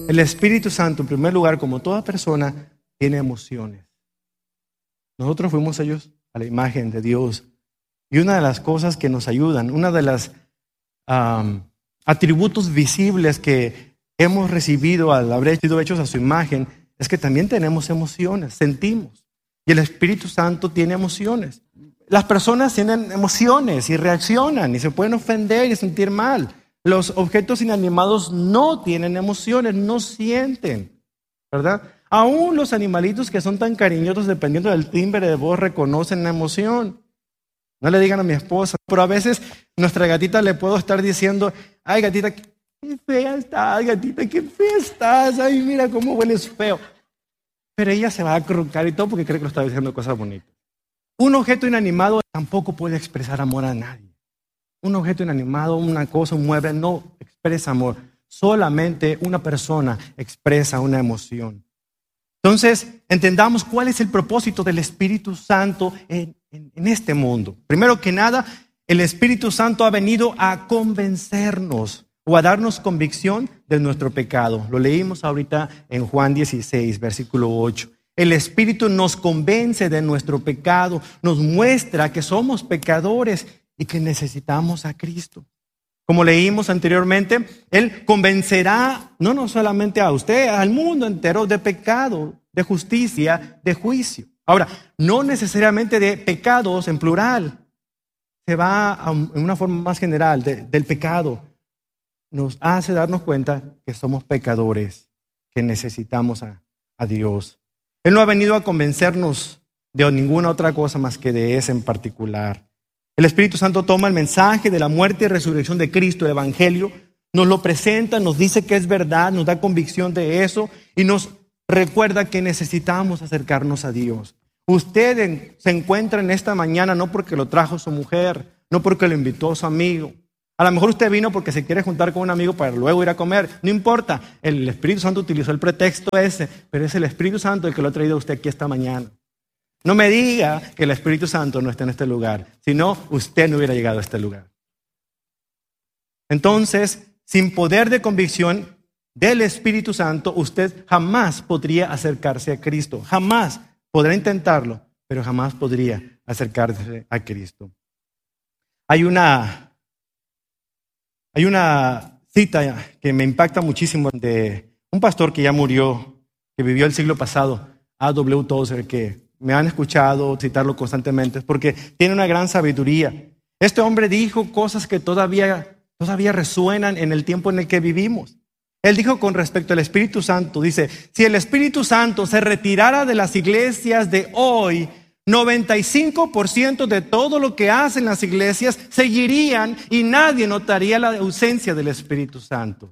El Espíritu Santo, en primer lugar, como toda persona, tiene emociones. Nosotros fuimos hechos a la imagen de Dios. Y una de las cosas que nos ayudan, una de las atributos visibles que hemos recibido al haber sido hechos a su imagen, es que también tenemos emociones, sentimos. Y el Espíritu Santo tiene emociones. Las personas tienen emociones y reaccionan y se pueden ofender y sentir mal. Los objetos inanimados no tienen emociones, no sienten, ¿verdad? Aún los animalitos que son tan cariñosos, dependiendo del timbre de voz, reconocen la emoción. No le digan a mi esposa, pero a veces nuestra gatita le puedo estar diciendo, ay gatita, qué fea estás, gatita, qué fea estás, ay mira cómo hueles feo. Pero ella se va a acurrucar y todo porque cree que lo está diciendo cosas bonitas. Un objeto inanimado tampoco puede expresar amor a nadie. Un objeto inanimado, una cosa, un mueble, no expresa amor. Solamente una persona expresa una emoción. Entonces, entendamos cuál es el propósito del Espíritu Santo en este mundo. Primero que nada, el Espíritu Santo ha venido a convencernos o a darnos convicción de nuestro pecado. Lo leímos ahorita en Juan 16, versículo 8. El Espíritu nos convence de nuestro pecado, nos muestra que somos pecadores y que necesitamos a Cristo. Como leímos anteriormente, Él convencerá no solamente a usted, al mundo entero de pecado, de justicia, de juicio. Ahora, no necesariamente de pecados en plural. Se va en una forma más general del pecado. Nos hace darnos cuenta que somos pecadores, que necesitamos a Dios. Él no ha venido a convencernos de ninguna otra cosa más que de ese en particular. El Espíritu Santo toma el mensaje de la muerte y resurrección de Cristo, el Evangelio, nos lo presenta, nos dice que es verdad, nos da convicción de eso y nos recuerda que necesitamos acercarnos a Dios. Usted se encuentra en esta mañana no porque lo trajo su mujer, no porque lo invitó su amigo. A lo mejor usted vino porque se quiere juntar con un amigo para luego ir a comer. No importa, el Espíritu Santo utilizó el pretexto ese, pero es el Espíritu Santo el que lo ha traído a usted aquí esta mañana. No me diga que el Espíritu Santo no está en este lugar, si no, usted no hubiera llegado a este lugar. Entonces, sin poder de convicción del Espíritu Santo, usted jamás podría acercarse a Cristo. Jamás podrá intentarlo, pero jamás podría acercarse a Cristo. Hay una cita que me impacta muchísimo de un pastor que ya murió, que vivió el siglo pasado, A.W. Tozer, que me han escuchado citarlo constantemente, porque tiene una gran sabiduría. Este hombre dijo cosas que todavía resuenan en el tiempo en el que vivimos. Él dijo con respecto al Espíritu Santo, dice, si el Espíritu Santo se retirara de las iglesias de hoy, 95% de todo lo que hacen las iglesias seguirían y nadie notaría la ausencia del Espíritu Santo.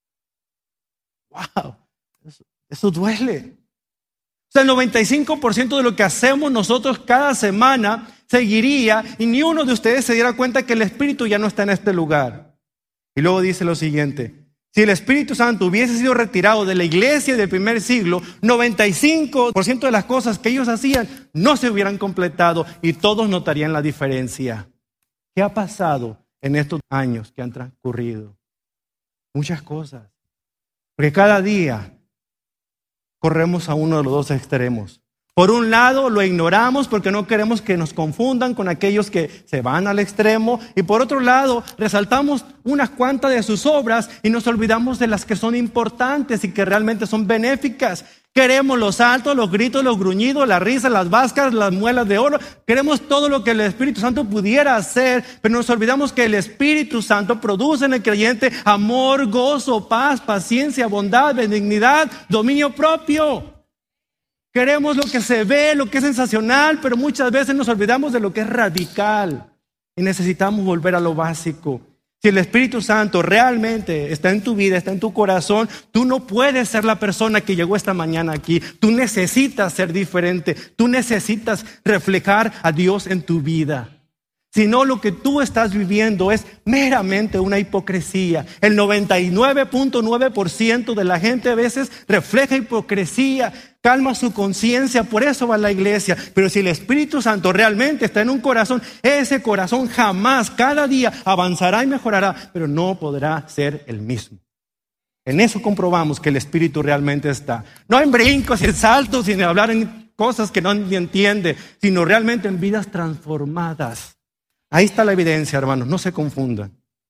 ¡Wow! Eso duele. O sea, el 95% de lo que hacemos nosotros cada semana seguiría y ni uno de ustedes se diera cuenta que el Espíritu ya no está en este lugar. Y luego dice lo siguiente. Si el Espíritu Santo hubiese sido retirado de la iglesia del primer siglo, 95% de las cosas que ellos hacían no se hubieran completado y todos notarían la diferencia. ¿Qué ha pasado en estos años que han transcurrido? Muchas cosas. Porque cada día corremos a uno de los dos extremos. Por un lado lo ignoramos porque no queremos que nos confundan con aquellos que se van al extremo. Y por otro lado resaltamos unas cuantas de sus obras y nos olvidamos de las que son importantes y que realmente son benéficas. Queremos los saltos, los gritos, los gruñidos, la risa, las vascas, las muelas de oro. Queremos todo lo que el Espíritu Santo pudiera hacer, pero nos olvidamos que el Espíritu Santo produce en el creyente amor, gozo, paz, paciencia, bondad, benignidad, dominio propio. Queremos lo que se ve, lo que es sensacional, pero muchas veces nos olvidamos de lo que es radical y necesitamos volver a lo básico. Si el Espíritu Santo realmente está en tu vida, está en tu corazón, tú no puedes ser la persona que llegó esta mañana aquí. Tú necesitas ser diferente, tú necesitas reflejar a Dios en tu vida. Si no, lo que tú estás viviendo es meramente una hipocresía. El 99.9% de la gente a veces refleja hipocresía, calma su conciencia, por eso va a la iglesia. Pero si el Espíritu Santo realmente está en un corazón, ese corazón jamás, cada día avanzará y mejorará, pero no podrá ser el mismo. En eso comprobamos que el Espíritu realmente está. No en brincos, en saltos, sin hablar en cosas que no entiende, sino realmente en vidas transformadas. Ahí está la evidencia, hermanos, no se confundan.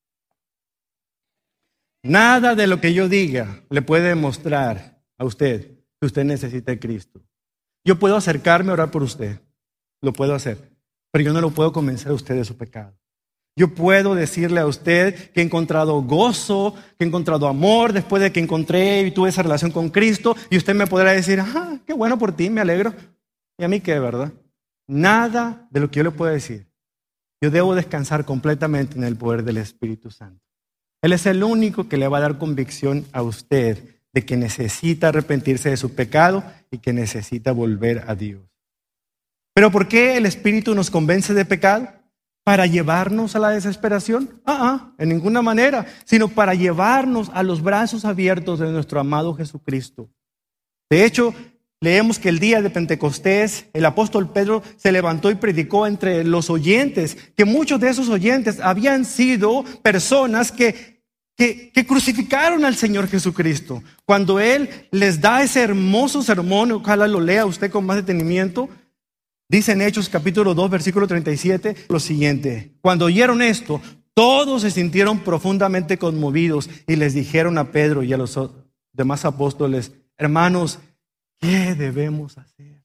Nada de lo que yo diga le puede demostrar a usted que usted necesita de Cristo. Yo puedo acercarme a orar por usted, lo puedo hacer, pero yo no lo puedo convencer a usted de su pecado. Yo puedo decirle a usted que he encontrado gozo, que he encontrado amor después de que encontré y tuve esa relación con Cristo, y usted me podrá decir, qué bueno por ti, me alegro. ¿Y a mí qué, verdad? Nada de lo que yo le puedo decir. Yo debo descansar completamente en el poder del Espíritu Santo. Él es el único que le va a dar convicción a usted de que necesita arrepentirse de su pecado y que necesita volver a Dios. ¿Pero por qué el Espíritu nos convence de pecado? ¿Para llevarnos a la desesperación? En ninguna manera, sino para llevarnos a los brazos abiertos de nuestro amado Jesucristo. De hecho, leemos que el día de Pentecostés, el apóstol Pedro se levantó y predicó entre los oyentes, que muchos de esos oyentes habían sido personas que crucificaron al Señor Jesucristo. Cuando Él les da ese hermoso sermón, ojalá lo lea usted con más detenimiento, dice en Hechos capítulo 2, versículo 37, lo siguiente: cuando oyeron esto, todos se sintieron profundamente conmovidos y les dijeron a Pedro y a los demás apóstoles, hermanos, ¿qué debemos hacer?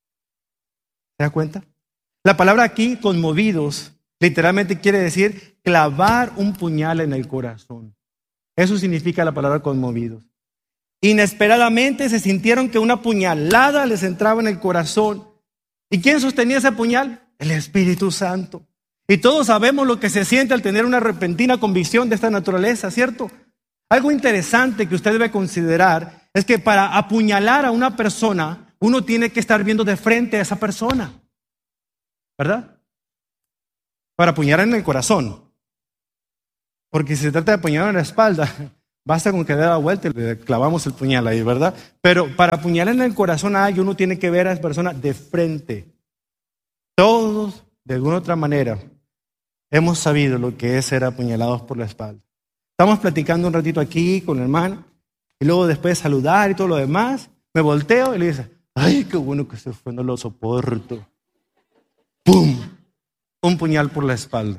¿Se da cuenta? La palabra aquí, conmovidos, literalmente quiere decir clavar un puñal en el corazón. Eso significa la palabra conmovidos. Inesperadamente se sintieron que una puñalada les entraba en el corazón. ¿Y quién sostenía ese puñal? El Espíritu Santo. Y todos sabemos lo que se siente al tener una repentina convicción de esta naturaleza, ¿cierto? Algo interesante que usted debe considerar es que para apuñalar a una persona, uno tiene que estar viendo de frente a esa persona, ¿verdad? Para apuñalar en el corazón. Porque si se trata de apuñalar en la espalda, basta con que dé la vuelta y le clavamos el puñal ahí, ¿verdad? Pero para apuñalar en el corazón a alguien, uno tiene que ver a esa persona de frente. Todos, de alguna otra manera, hemos sabido lo que es ser apuñalados por la espalda. Estamos platicando un ratito aquí con el hermano, y luego después de saludar y todo lo demás, me volteo y le dice, ay, qué bueno que se fue, no lo soporto. ¡Pum! Un puñal por la espalda.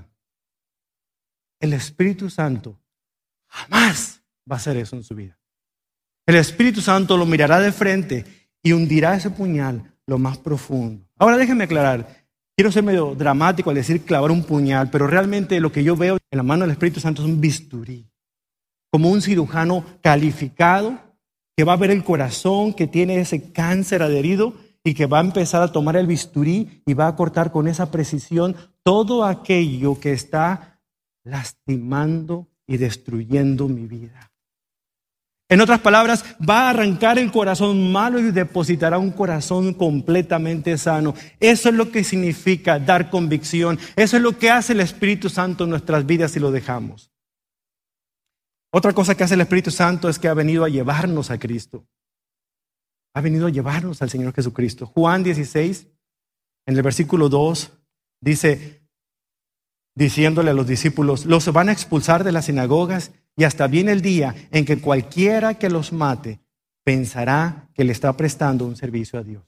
El Espíritu Santo jamás va a hacer eso en su vida. El Espíritu Santo lo mirará de frente y hundirá ese puñal lo más profundo. Ahora déjenme aclarar, quiero ser medio dramático al decir clavar un puñal, pero realmente lo que yo veo en la mano del Espíritu Santo es un bisturí, como un cirujano calificado que va a ver el corazón que tiene ese cáncer adherido y que va a empezar a tomar el bisturí y va a cortar con esa precisión todo aquello que está lastimando y destruyendo mi vida. En otras palabras, va a arrancar el corazón malo y depositará un corazón completamente sano. Eso es lo que significa dar convicción. Eso es lo que hace el Espíritu Santo en nuestras vidas si lo dejamos. Otra cosa que hace el Espíritu Santo es que ha venido a llevarnos a Cristo. Ha venido a llevarnos al Señor Jesucristo. Juan 16, en el versículo 2, dice, diciéndole a los discípulos, los van a expulsar de las sinagogas y hasta viene el día en que cualquiera que los mate pensará que le está prestando un servicio a Dios.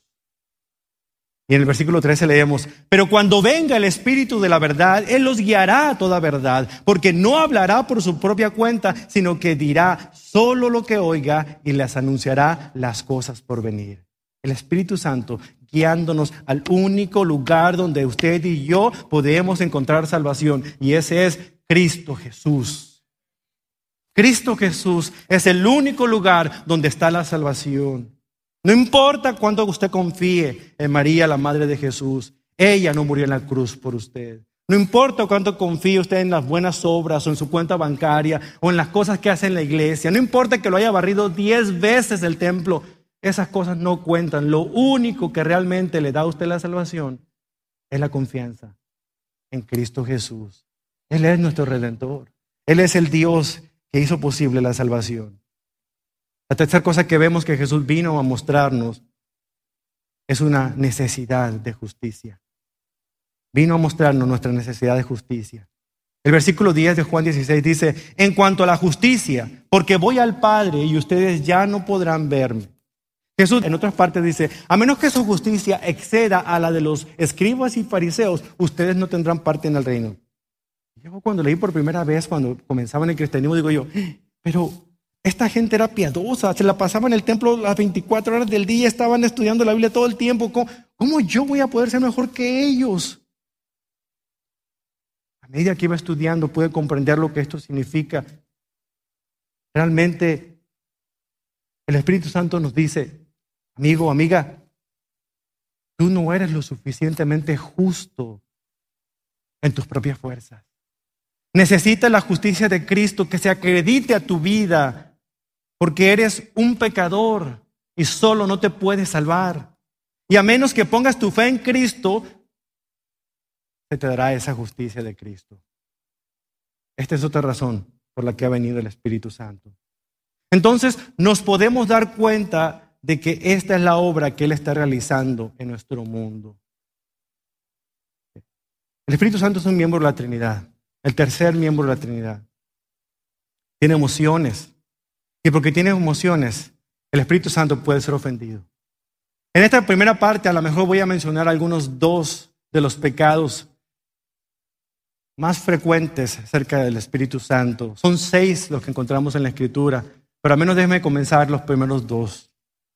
Y en el versículo 13 leemos, pero cuando venga el Espíritu de la verdad, Él los guiará a toda verdad, porque no hablará por su propia cuenta, sino que dirá solo lo que oiga y les anunciará las cosas por venir. El Espíritu Santo guiándonos al único lugar donde usted y yo podemos encontrar salvación, y ese es Cristo Jesús. Cristo Jesús es el único lugar donde está la salvación. No importa cuánto usted confíe en María, la Madre de Jesús, ella no murió en la cruz por usted. No importa cuánto confíe usted en las buenas obras o en su cuenta bancaria o en las cosas que hace en la iglesia. No importa que lo haya barrido 10 veces el templo. Esas cosas no cuentan. Lo único que realmente le da a usted la salvación es la confianza en Cristo Jesús. Él es nuestro Redentor. Él es el Dios que hizo posible la salvación. La tercera cosa que vemos que Jesús vino a mostrarnos es una necesidad de justicia. Vino a mostrarnos nuestra necesidad de justicia. El versículo 10 de Juan 16 dice, en cuanto a la justicia, porque voy al Padre y ustedes ya no podrán verme. Jesús en otras partes dice, a menos que su justicia exceda a la de los escribas y fariseos, ustedes no tendrán parte en el reino. Yo cuando leí por primera vez, cuando comenzaba en el cristianismo, digo yo, pero esta gente era piadosa, se la pasaba en el templo las 24 horas del día, estaban estudiando la Biblia todo el tiempo. ¿Cómo yo voy a poder ser mejor que ellos? A medida que iba estudiando, pude comprender lo que esto significa. Realmente, el Espíritu Santo nos dice, amigo, amiga, tú no eres lo suficientemente justo en tus propias fuerzas. Necesitas la justicia de Cristo que se acredite a tu vida, porque eres un pecador y solo no te puedes salvar. Y a menos que pongas tu fe en Cristo, se te dará esa justicia de Cristo. Esta es otra razón por la que ha venido el Espíritu Santo. Entonces, nos podemos dar cuenta de que esta es la obra que Él está realizando en nuestro mundo. El Espíritu Santo es un miembro de la Trinidad. El tercer miembro de la Trinidad. Tiene emociones. Y porque tiene emociones, el Espíritu Santo puede ser ofendido. En esta primera parte, a lo mejor voy a mencionar dos de los pecados más frecuentes acerca del Espíritu Santo. Son 6 los que encontramos en la Escritura, pero al menos déjenme comenzar los primeros 2.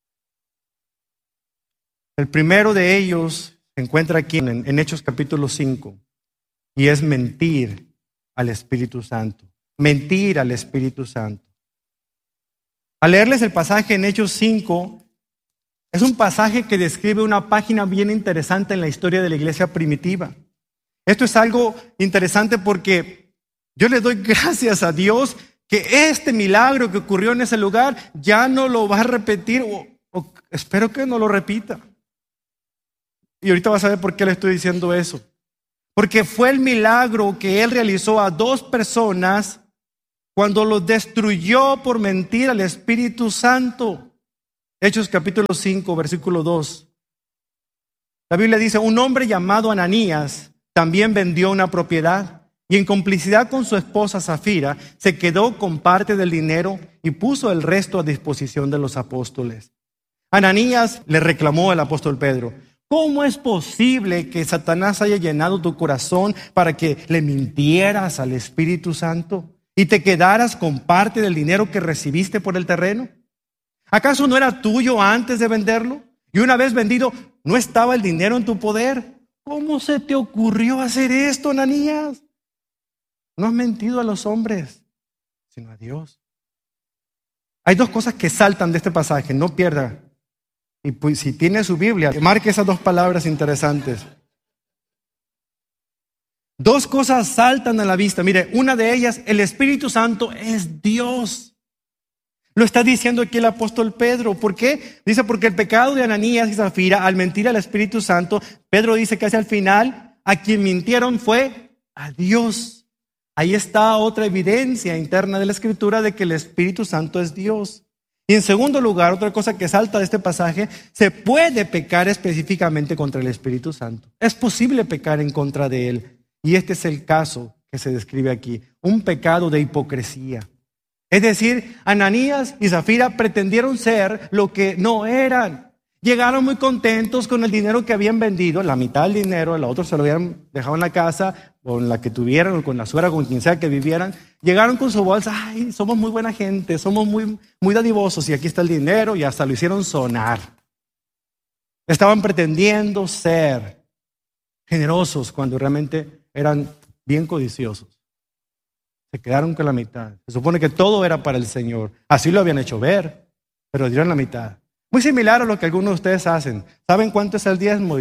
El primero de ellos se encuentra aquí en Hechos capítulo 5 y es mentir al Espíritu Santo. Mentir al Espíritu Santo. Al leerles el pasaje en Hechos 5, es un pasaje que describe una página bien interesante en la historia de la iglesia primitiva. Esto es algo interesante porque yo le doy gracias a Dios que este milagro que ocurrió en ese lugar ya no lo va a repetir, o espero que no lo repita. Y ahorita vas a ver por qué le estoy diciendo eso. Porque fue el milagro que Él realizó a 2 personas cuando los destruyó por mentir al Espíritu Santo. Hechos capítulo 5, versículo 2. La Biblia dice, un hombre llamado Ananías también vendió una propiedad y en complicidad con su esposa Zafira se quedó con parte del dinero y puso el resto a disposición de los apóstoles. Ananías le reclamó al apóstol Pedro, ¿cómo es posible que Satanás haya llenado tu corazón para que le mintieras al Espíritu Santo y te quedaras con parte del dinero que recibiste por el terreno? ¿Acaso no era tuyo antes de venderlo? Y una vez vendido, ¿no estaba el dinero en tu poder? ¿Cómo se te ocurrió hacer esto, Ananías? No has mentido a los hombres, sino a Dios. Hay 2 cosas que saltan de este pasaje, no pierda. Y pues, si tiene su Biblia, marque esas 2 palabras interesantes. 2 cosas saltan a la vista. Mire, una de ellas, el Espíritu Santo es Dios. Lo está diciendo aquí el apóstol Pedro. ¿Por qué? Dice, porque el pecado de Ananías y Zafira, al mentir al Espíritu Santo, Pedro dice que hacia el final, a quien mintieron fue a Dios. Ahí está otra evidencia interna de la Escritura de que el Espíritu Santo es Dios. Y en segundo lugar, otra cosa que salta de este pasaje, se puede pecar específicamente contra el Espíritu Santo. Es posible pecar en contra de Él. Y este es el caso que se describe aquí, un pecado de hipocresía. Es decir, Ananías y Zafira pretendieron ser lo que no eran. Llegaron muy contentos con el dinero que habían vendido, la mitad del dinero, el otro se lo habían dejado en la casa, o en la que tuvieran, o con la suegra, con quien sea que vivieran. Llegaron con su bolsa, ay, somos muy buena gente, somos muy dadivosos, y aquí está el dinero, y hasta lo hicieron sonar. Estaban pretendiendo ser generosos cuando realmente eran bien codiciosos. Se quedaron con la mitad. Se supone que todo era para el Señor. Así lo habían hecho ver, pero dieron la mitad. Muy similar a lo que algunos de ustedes hacen. ¿Saben cuánto es el diezmo?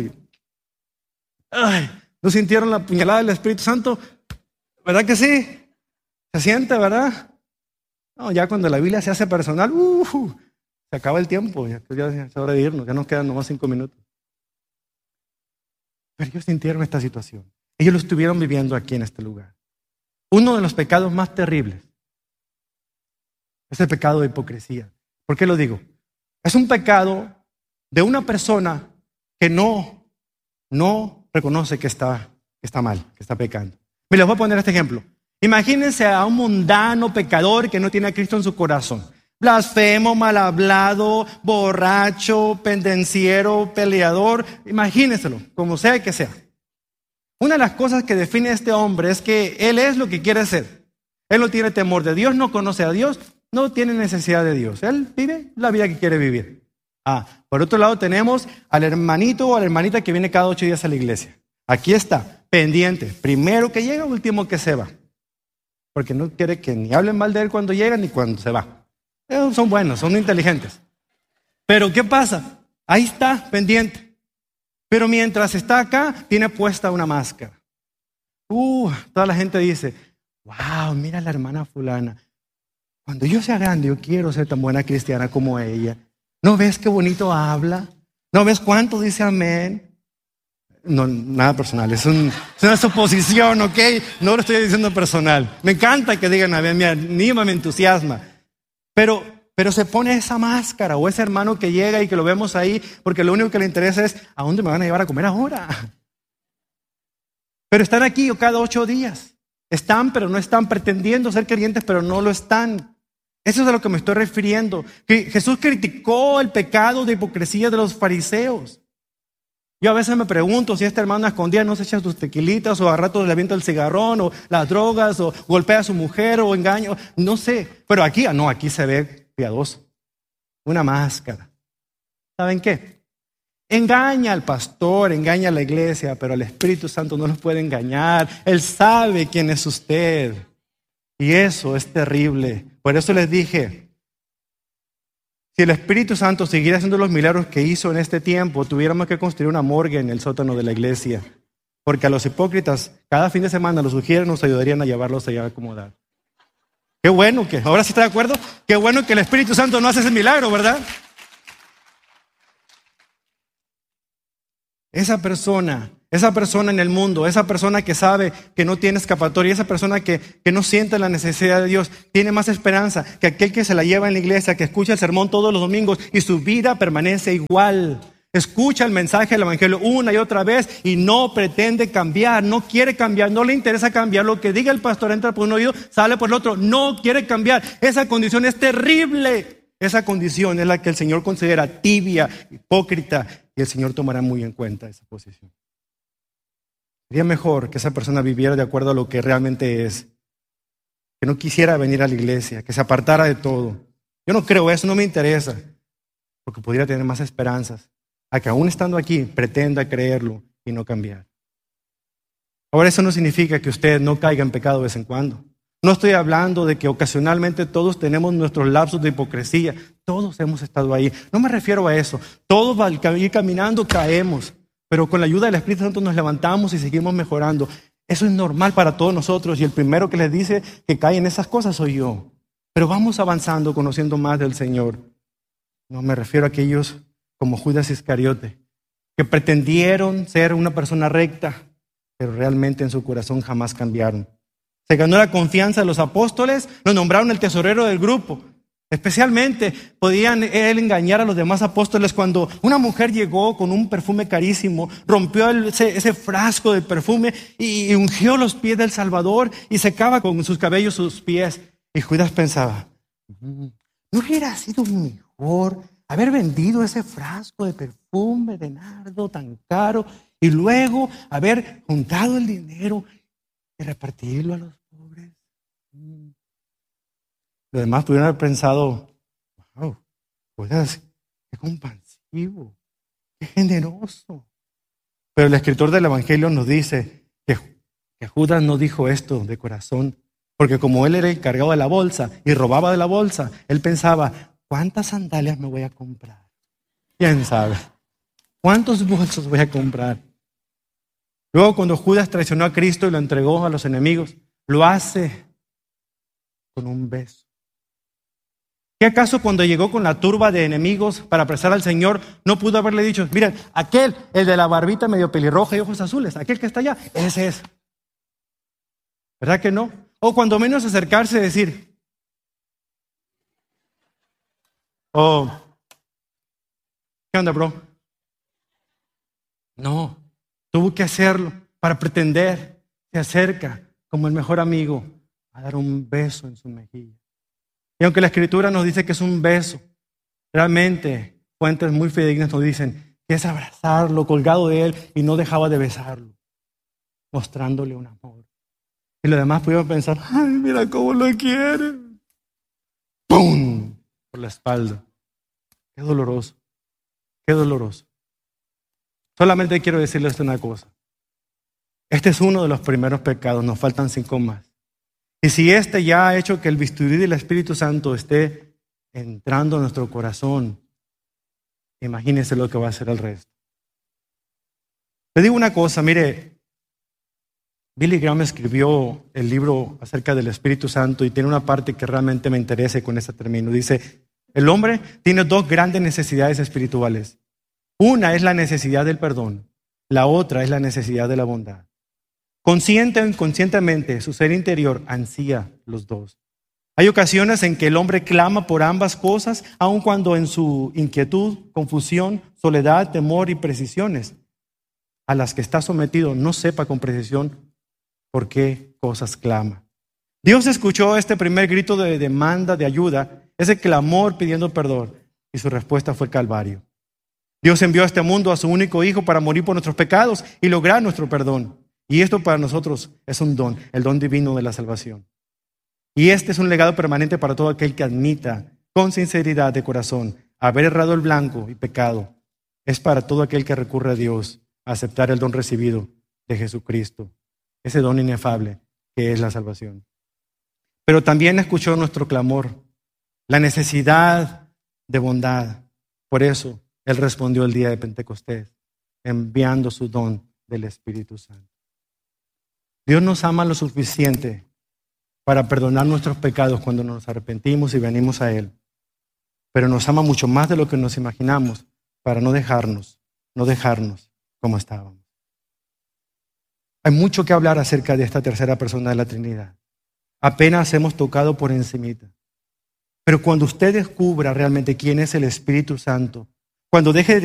¿No sintieron la puñalada del Espíritu Santo? ¿Verdad que sí? Se siente, ¿verdad? No, ya cuando la Biblia se hace personal, se acaba el tiempo. Ya es hora de irnos. Ya nos quedan nomás 5 minutos. Pero ellos sintieron esta situación. Ellos lo estuvieron viviendo aquí en este lugar. Uno de los pecados más terribles es el pecado de hipocresía. ¿Por qué lo digo? Es un pecado de una persona que no reconoce que está mal, que está pecando. Me les voy a poner este ejemplo. Imagínense a un mundano pecador que no tiene a Cristo en su corazón. Blasfemo, mal hablado, borracho, pendenciero, peleador. Imagínenselo, como sea que sea. Una de las cosas que define a este hombre es que él es lo que quiere ser. Él no tiene temor de Dios, no conoce a Dios, no tiene necesidad de Dios. Él vive la vida que quiere vivir. Por otro lado tenemos al hermanito o a la hermanita que viene cada 8 días a la iglesia. Aquí está, pendiente. Primero que llega, último que se va. Porque no quiere que ni hablen mal de él cuando llega ni cuando se va. Son buenos, son inteligentes. Pero ¿qué pasa? Ahí está, pendiente. Pero mientras está acá, tiene puesta una máscara. Toda la gente dice, wow, mira a la hermana fulana. Cuando yo sea grande, yo quiero ser tan buena cristiana como ella. ¿No ves qué bonito habla? ¿No ves cuánto dice amén? No, nada personal, es una suposición, ¿ok? No lo estoy diciendo personal. Me encanta que digan amén, me anima, me entusiasma. Pero se pone esa máscara o ese hermano que llega y que lo vemos ahí porque lo único que le interesa es ¿a dónde me van a llevar a comer ahora? Pero están aquí cada 8 días. Están, pero no están, pretendiendo ser creyentes, pero no lo están. Eso es a lo que me estoy refiriendo. Que Jesús criticó el pecado de hipocresía de los fariseos. Yo a veces me pregunto si esta hermana escondida no se echa sus tequilitas o a ratos le avienta el cigarrón o las drogas o golpea a su mujer o engaña, no sé. Pero aquí, aquí se ve piadoso. Una máscara. ¿Saben qué? Engaña al pastor, engaña a la iglesia, pero el Espíritu Santo no los puede engañar. Él sabe quién es usted. Y eso es terrible. Por eso les dije, si el Espíritu Santo siguiera haciendo los milagros que hizo en este tiempo, tuviéramos que construir una morgue en el sótano de la iglesia. Porque a los hipócritas, cada fin de semana los sugieres nos ayudarían a llevarlos allá a acomodar. Qué bueno que, ahora sí está de acuerdo, qué bueno que el Espíritu Santo no hace ese milagro, ¿verdad? Esa persona en el mundo, esa persona que sabe que no tiene escapatoria, esa persona que no siente la necesidad de Dios, tiene más esperanza que aquel que se la lleva en la iglesia, que escucha el sermón todos los domingos y su vida permanece igual. Escucha el mensaje del evangelio una y otra vez y no pretende cambiar, no quiere cambiar, no le interesa cambiar. Lo que diga el pastor entra por un oído, sale por el otro, no quiere cambiar. Esa condición es terrible. Esa condición es la que el Señor considera tibia, hipócrita, y el Señor tomará muy en cuenta esa posición. Sería mejor que esa persona viviera de acuerdo a lo que realmente es, que no quisiera venir a la iglesia, que se apartara de todo. Yo no creo eso, no me interesa, porque podría tener más esperanzas a que aún estando aquí pretenda creerlo y no cambiar. Ahora, eso no significa que usted no caiga en pecado de vez en cuando. No estoy hablando de que ocasionalmente todos tenemos nuestros lapsos de hipocresía. Todos hemos estado ahí. No me refiero a eso. Todos al ir caminando caemos, pero con la ayuda del Espíritu Santo nos levantamos y seguimos mejorando. Eso es normal para todos nosotros y el primero que les dice que cae en esas cosas soy yo. Pero vamos avanzando, conociendo más del Señor. No me refiero a aquellos como Judas Iscariote, que pretendieron ser una persona recta, pero realmente en su corazón jamás cambiaron. Se ganó la confianza de los apóstoles, lo nombraron el tesorero del grupo. Especialmente podían él engañar a los demás apóstoles cuando una mujer llegó con un perfume carísimo, rompió ese frasco de perfume y ungió los pies del Salvador y secaba con sus cabellos sus pies. Y Judas pensaba, ¿no hubiera sido mejor haber vendido ese frasco de perfume de nardo tan caro y luego haber juntado el dinero y repartirlo a los pobres? Los demás pudieron haber pensado, wow, Judas, qué compasivo, qué generoso. Pero el escritor del Evangelio nos dice que Judas no dijo esto de corazón, porque como él era encargado de la bolsa y robaba de la bolsa, él pensaba, ¿cuántas sandalias me voy a comprar? ¿Quién sabe? ¿Cuántos bolsos voy a comprar? Luego, cuando Judas traicionó a Cristo y lo entregó a los enemigos, lo hace con un beso. ¿Qué acaso cuando llegó con la turba de enemigos para apresar al Señor, no pudo haberle dicho, miren, aquel, el de la barbita medio pelirroja y ojos azules, aquel que está allá, ese es? ¿Verdad que no? O cuando menos acercarse y decir, oh, ¿qué onda, bro? No, tuvo que hacerlo para pretender, se acerca como el mejor amigo. a dar un beso en su mejilla. Y aunque la Escritura nos dice que es un beso, realmente fuentes muy fidedignas nos dicen que es abrazarlo, colgado de él, y no dejaba de besarlo, mostrándole un amor. Y los demás pudieron pensar, ay, mira cómo lo quiere. ¡Pum! Por la espalda. Qué doloroso, qué doloroso. Solamente quiero decirles una cosa. Este es uno de los primeros pecados, nos faltan 5 más. Y si este ya ha hecho que el bisturí del Espíritu Santo esté entrando en nuestro corazón, imagínense lo que va a hacer el resto. Le digo una cosa, mire, Billy Graham escribió el libro acerca del Espíritu Santo y tiene una parte que realmente me interesa y con esta termino. Dice, el hombre tiene 2 grandes necesidades espirituales. Una es la necesidad del perdón, la otra es la necesidad de la bondad. Consciente o inconscientemente, su ser interior ansía los 2. Hay ocasiones en que el hombre clama por ambas cosas, aun cuando en su inquietud, confusión, soledad, temor y precisiones a las que está sometido no sepa con precisión por qué cosas clama. Dios escuchó este primer grito de demanda, de ayuda, ese clamor pidiendo perdón, y su respuesta fue el Calvario. Dios envió a este mundo a su único Hijo para morir por nuestros pecados y lograr nuestro perdón. Y esto para nosotros es un don, el don divino de la salvación. Y este es un legado permanente para todo aquel que admita con sinceridad de corazón haber errado el blanco y pecado. Es para todo aquel que recurre a Dios a aceptar el don recibido de Jesucristo, ese don inefable que es la salvación. Pero también escuchó nuestro clamor, la necesidad de bondad. Por eso Él respondió el día de Pentecostés, enviando su don del Espíritu Santo. Dios nos ama lo suficiente para perdonar nuestros pecados cuando nos arrepentimos y venimos a Él. Pero nos ama mucho más de lo que nos imaginamos para no dejarnos como estábamos. Hay mucho que hablar acerca de esta tercera persona de la Trinidad. Apenas hemos tocado por encimita. Pero cuando usted descubra realmente quién es el Espíritu Santo, cuando deje de